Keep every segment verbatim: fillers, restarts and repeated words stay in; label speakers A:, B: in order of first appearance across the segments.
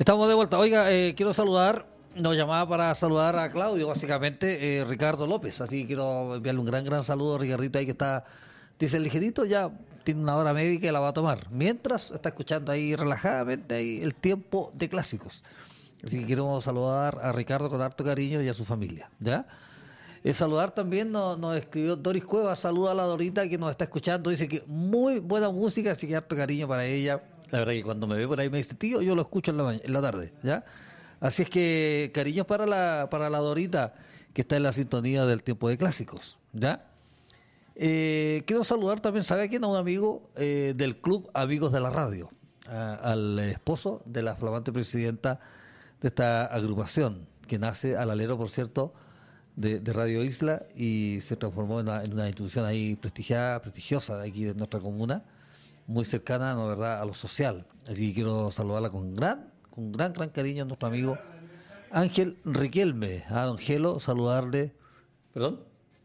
A: Estamos de vuelta. Oiga, eh, quiero saludar, nos llamaba para saludar a Claudio, básicamente, eh, Ricardo López. Así que quiero enviarle un gran, gran saludo a Ricardito ahí que está, dice el ligerito, ya tiene una hora médica y la va a tomar. Mientras está escuchando ahí relajadamente ahí el tiempo de clásicos. Así que quiero saludar a Ricardo con harto cariño y a su familia, ¿ya? Eh, saludar también nos, nos escribió Doris Cuevas, saluda a la Dorita que nos está escuchando, dice que muy buena música, así que harto cariño para ella. La verdad que cuando me ve por ahí me dice, tío, yo lo escucho en la, ma- en la tarde, ¿ya? Así es que cariños para la, para la Dorita, que está en la sintonía del tiempo de clásicos, ¿ya? Eh, quiero saludar también, ¿sabe a quién? A un amigo eh, del Club Amigos de la Radio, a- al esposo de la flamante presidenta de esta agrupación, que nace al alero, por cierto, de, de Radio Isla y se transformó en una, en una institución ahí prestigiada, prestigiosa de aquí de nuestra comuna, muy cercana, ¿no verdad?, a lo social. Así que quiero saludarla con gran, con gran, gran cariño a nuestro amigo Ángel Riquelme, a don Gelo, saludarle. ¿Perdón?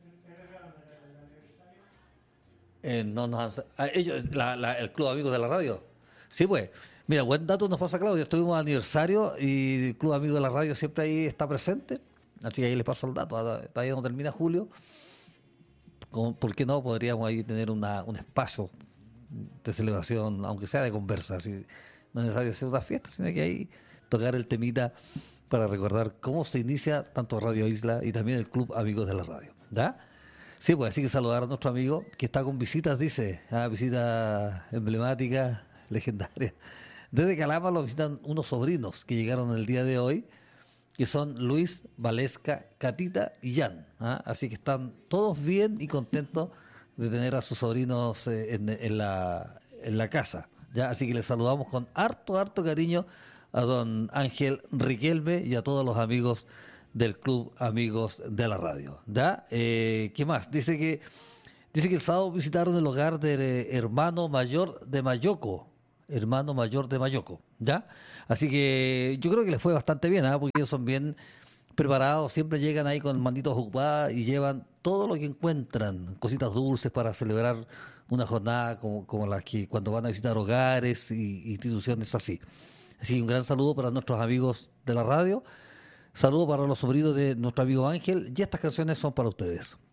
A: Eh, no nos han- ah, ellos, la- la- el Club Amigos de la Radio. Sí, pues. Mira, buen dato nos pasa Claudio. Estuvimos de aniversario y el Club Amigos de la Radio siempre ahí está presente. Así que ahí les paso el dato. Ah, todavía no termina julio. Con- ¿Por qué no? Podríamos ahí tener una, un espacio de celebración, aunque sea de conversa. Así, no es necesario hacer una fiesta, sino que ahí tocar el temita para recordar cómo se inicia tanto Radio Isla y también el Club Amigos de la Radio. ¿Ya? Sí, pues así que saludar a nuestro amigo que está con visitas, dice, ah, visitas emblemáticas, legendarias. Desde Calama lo visitan unos sobrinos que llegaron el día de hoy, que son Luis, Valesca, Catita y Jan. ¿Ah? Así que están todos bien y contentos de tener a sus sobrinos eh, en, en la, en la casa. ¿Ya? Así que les saludamos con harto, harto cariño a don Ángel Riquelme y a todos los amigos del Club Amigos de la Radio. ¿Ya? Eh, ¿Qué más? Dice que dice que el sábado visitaron el hogar del eh, hermano mayor de Mayoco, hermano mayor de Mayoco, ¿ya? Así que yo creo que les fue bastante bien, ¿ah? Porque ellos son bien preparados, siempre llegan ahí con manitos ocupadas y llevan todo lo que encuentran, cositas dulces para celebrar una jornada como, como las que cuando van a visitar hogares y instituciones así. Así que un gran saludo para nuestros amigos de la radio. Saludo para los sobrinos de nuestro amigo Ángel y estas canciones son para ustedes.